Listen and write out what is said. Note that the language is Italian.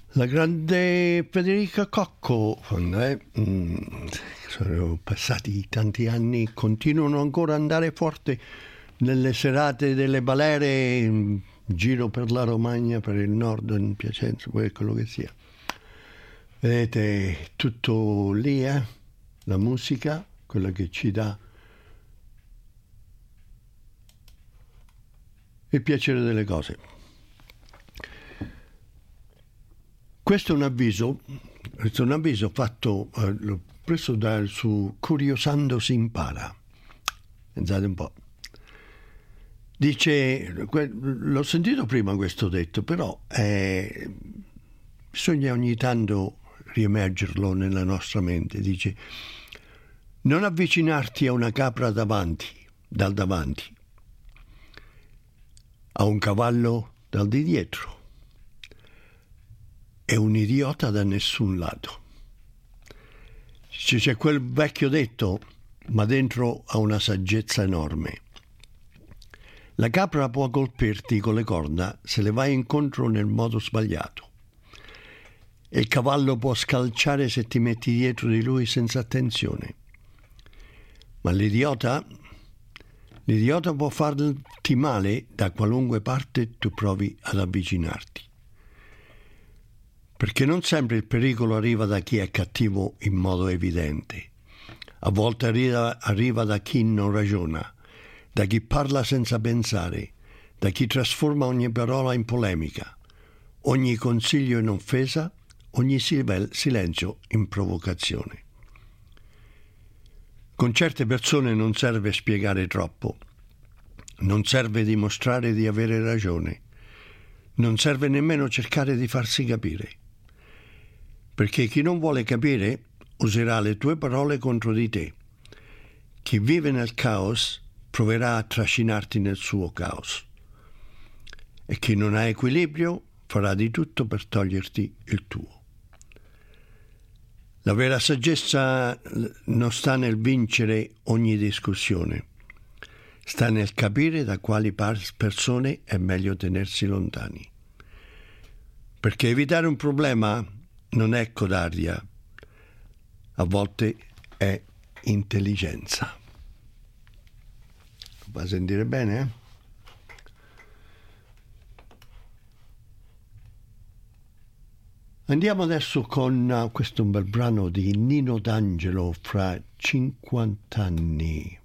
La grande Federica Cocco, sono passati tanti anni, continuano ancora ad andare forte nelle serate delle balere in giro per la Romagna, per il nord, in Piacenza, quello che sia. Vedete, tutto lì, la musica, quella che ci dà il piacere delle cose. Questo è un avviso fatto, l'ho preso su Curiosando si impara. Pensate un po'. Dice, l'ho sentito prima questo detto, però bisogna ogni tanto riemergerlo nella nostra mente. Dice, non avvicinarti a una capra dal davanti, a un cavallo dal di dietro, e un idiota da nessun lato. C'è quel vecchio detto, ma dentro ha una saggezza enorme. La capra può colpirti con le corna se le vai incontro nel modo sbagliato. E il cavallo può scalciare se ti metti dietro di lui senza attenzione. Ma l'idiota può farti male da qualunque parte tu provi ad avvicinarti. Perché non sempre il pericolo arriva da chi è cattivo in modo evidente. A volte arriva da chi non ragiona, da chi parla senza pensare, da chi trasforma ogni parola in polemica, ogni consiglio in offesa, ogni silenzio in provocazione. Con certe persone non serve spiegare troppo, non serve dimostrare di avere ragione, non serve nemmeno cercare di farsi capire. Perché chi non vuole capire userà le tue parole contro di te. Chi vive nel caos proverà a trascinarti nel suo caos. E chi non ha equilibrio farà di tutto per toglierti il tuo. La vera saggezza non sta nel vincere ogni discussione. Sta nel capire da quali persone è meglio tenersi lontani. Perché evitare un problema non è codardia, a volte è intelligenza. Va a sentire bene, Andiamo adesso con questo un bel brano di Nino D'Angelo, Fra 50 anni.